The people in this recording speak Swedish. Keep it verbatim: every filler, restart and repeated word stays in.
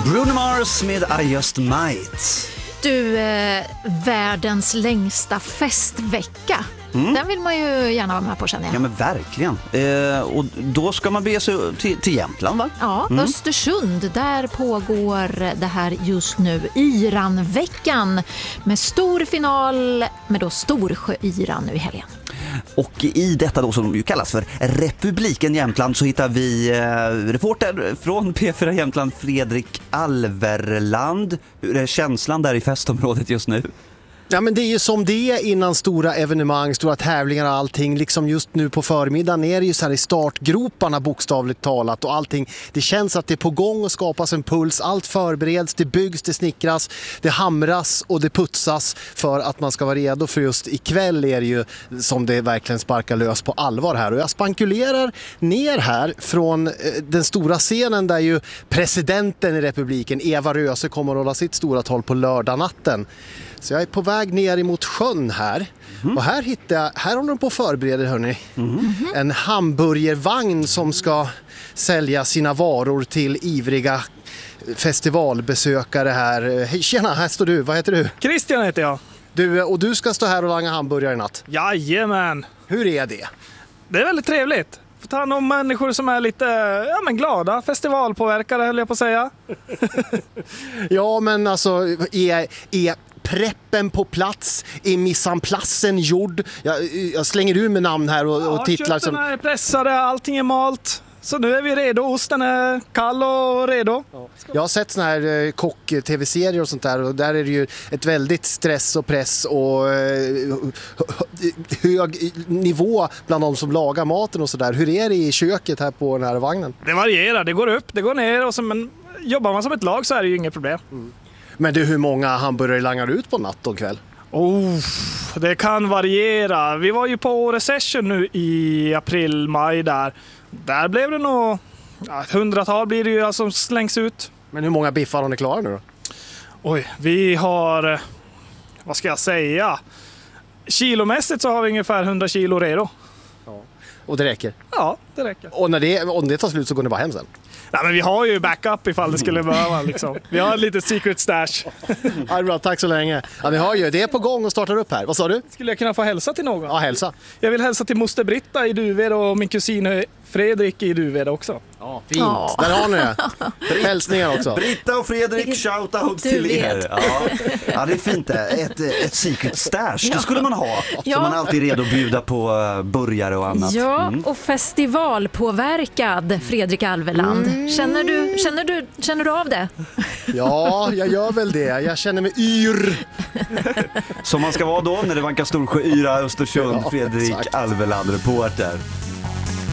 Bruno Mars med I Just Might. Du, eh, världens längsta festvecka. Mm. Den vill man ju gärna vara med på, känner jag. Ja, men verkligen. Eh, och då ska man bege sig till, till Jämtland, va? Ja, mm. Östersund. Där pågår det här just nu. Iranveckan med stor final med då Storsjö-Iran nu i helgen. Och i detta då som ju kallas för Republiken Jämtland så hittar vi eh, reporter från P fyra Jämtland, Fredrik Alverland. Hur är känslan där i festområdet just nu? Ja, men det är ju som det är innan stora evenemang, stora tävlingar och allting. Liksom just nu på förmiddagen är det ju så här i startgroparna bokstavligt talat och allting. Det känns att det är på gång och skapas en puls. Allt förbereds, det byggs, det snickras, det hamras och det putsas för att man ska vara redo för just ikväll är det ju som det verkligen sparkar lös på allvar här. Och jag spankulerar ner här från den stora scenen där ju presidenten i republiken, Eva Röse, kommer att hålla sitt stora tal på lördag natten. Så jag är på väg ner emot sjön här. Mm. Och här hittar jag, här håller de på att förbereda, hörni. Mm. En hamburgervagn som ska sälja sina varor till ivriga festivalbesökare här. Hej, tjena, här står du. Vad heter du? Christian heter jag. Du, och du ska stå här och langa hamburgare i natt. Jajamän. Hur är det? Det är väldigt trevligt. Få ta hand om människor som är lite ja, men glada, festivalpåverkade höll jag på att säga. Ja, men alltså är, är preppen på plats, är missanplassen gjord? Jag, jag slänger ur med namn här och, ja, och titlar. Kötterna som... är pressade, allting är malt. Så nu är vi redo, osten är kall och redo. Ja. Jag har sett såna här eh, kock-tv-serier och sånt där och där är det ju ett väldigt stress och press och eh, hög nivå bland de som lagar maten och sådär. Hur är det i köket här på den här vagnen? Det varierar, det går upp, det går ner och så, men jobbar man som ett lag så är det ju inget problem. Mm. Men du, hur många hamburgare langar du ut på natt och kväll? Oh, det kan variera. Vi var ju på recession nu i april, maj där. Där blev det nog ja, ett hundratal blir det ju som slängs ut. Men hur många biffar har ni klara nu då? Oj, vi har, vad ska jag säga? Kilomässigt så har vi ungefär hundra kilo redo. Ja. Och det räcker? Ja, det räcker. Och när det, om det tar slut så går ni bara hem sen? Nej, men vi har ju backup ifall det skulle behöva liksom. Vi har lite secret stash. Ja, bra, tack så länge. Ja, vi har ju, det är på gång och startar upp här. Vad sa du? Skulle jag kunna få hälsa till någon? Ja, hälsa. Jag vill hälsa till moster Britta i Duved och min kusin Fredrik i Duved också. Ja, fint. Ja. Där har ni det. Hälsningar också. Britta och Fredrik, shout out till er. Ja. Ja, det är fint det. Ett, ett secret stash, det skulle man ha. Ja. Så man är alltid redo att bjuda på burgare och annat. Ja, mm. och festivalpåverkad Fredrik Alverland. Mm. Känner du, känner du, känner du av det? Ja, jag gör väl det. Jag känner mig yr. Som man ska vara då när det vankar Storsjö, Yra, Östersund, ja, Fredrik Alverland, reporter.